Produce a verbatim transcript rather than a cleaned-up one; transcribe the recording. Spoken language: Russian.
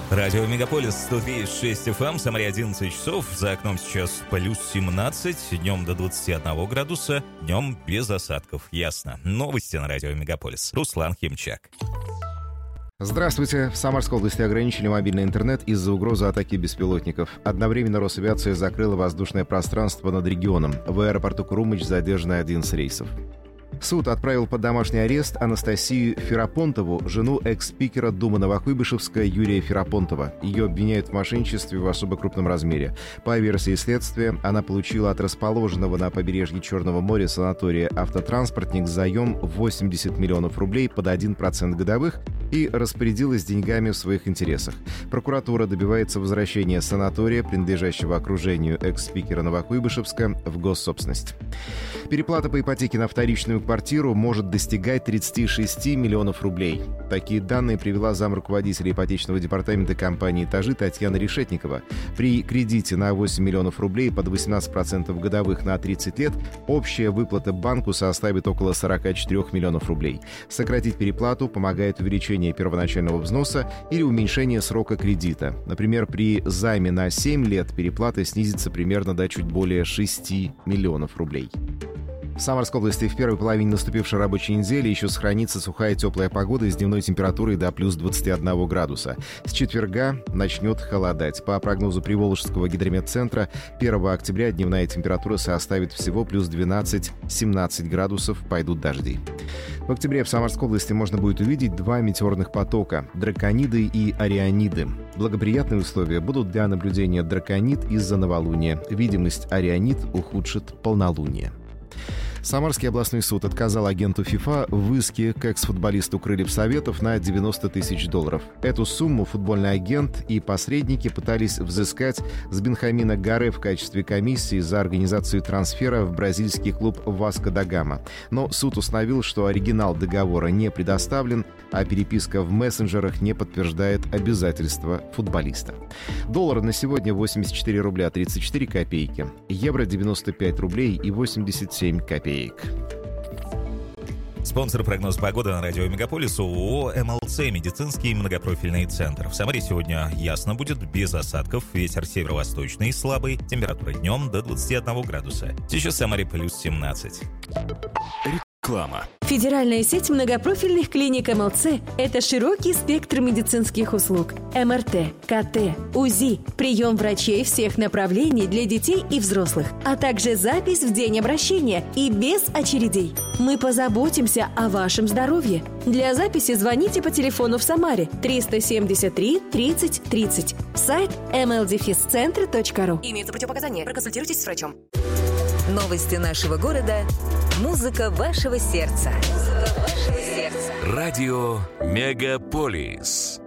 Радио Мегаполис сто два и шесть эф эм, Самаре одиннадцать часов, за окном сейчас плюс семнадцать, днем до двадцати одного градуса, днем без осадков, ясно. Новости на Радио Мегаполис. Руслан Химчак. Здравствуйте. В Самарской области ограничили мобильный интернет из-за угрозы атаки беспилотников. Одновременно Росавиация закрыла воздушное пространство над регионом. В аэропорту Крумыч задержаны одиннадцать рейсов. Суд отправил под домашний арест Анастасию Ферапонтову, жену экс-спикера Думы Новокуйбышевска Юрия Ферапонтова. Ее обвиняют в мошенничестве в особо крупном размере. По версии следствия, она получила от расположенного на побережье Черного моря санатория «Автотранспортник» заем восемьдесят миллионов рублей под один процент годовых и распорядилась деньгами в своих интересах. Прокуратура добивается возвращения санатория, принадлежащего окружению экс-спикера Новокуйбышевска, в госсобственность. Переплата по ипотеке на вторичную квартиру может достигать тридцати шести миллионов рублей. Такие данные привела замруководителя ипотечного департамента компании «Этажи» Татьяна Решетникова. При кредите на восемь миллионов рублей под восемнадцать процентов годовых на тридцать лет общая выплата банку составит около сорок четыре миллионов рублей. Сократить переплату помогает увеличение первоначального взноса или уменьшение срока кредита. Например, при займе на семь лет переплата снизится примерно до чуть более шести миллионов рублей. В Самарской области в первой половине наступившей рабочей недели еще сохранится сухая теплая погода с дневной температурой до плюс двадцати одного градуса. С четверга начнет холодать. По прогнозу Приволжского гидрометцентра, первого октября дневная температура составит всего плюс двенадцать-семнадцать градусов, пойдут дожди. В октябре в Самарской области можно будет увидеть два метеорных потока – дракониды и ориониды. Благоприятные условия будут для наблюдения драконид из-за новолуния. Видимость орионид ухудшит полнолуние. Самарский областной суд отказал агенту ФИФА в иске к экс-футболисту Крыльев Советов на девяносто тысяч долларов. Эту сумму футбольный агент и посредники пытались взыскать с Бенхамина Гаре в качестве комиссии за организацию трансфера в бразильский клуб «Васко да Гама». Но суд установил, что оригинал договора не предоставлен, а переписка в мессенджерах не подтверждает обязательства футболиста. Доллар на сегодня восемьдесят четыре рубля тридцать четыре копейки, евро девяносто пять рублей и восемьдесят семь копеек. Спонсор прогноза погоды на Радио Мегаполис ООО эм эл цэ «Медицинский многопрофильный центр». В Самаре сегодня ясно будет, без осадков, ветер северо-восточный слабый, температура днем до двадцати одного градуса. Сейчас в Самаре плюс семнадцать. Реклама. Федеральная сеть многопрофильных клиник эм эл цэ – это широкий спектр медицинских услуг. эм эр тэ, ка тэ, УЗИ, прием врачей всех направлений для детей и взрослых, а также запись в день обращения и без очередей. Мы позаботимся о вашем здоровье. Для записи звоните по телефону в Самаре триста семьдесят три тридцать тридцать. Сайт эм эл дефис центр точка ру. Имеются противопоказания. Проконсультируйтесь с врачом. Новости нашего города. Музыка вашего сердца. Музыка вашего сердца. Радио Мегаполис.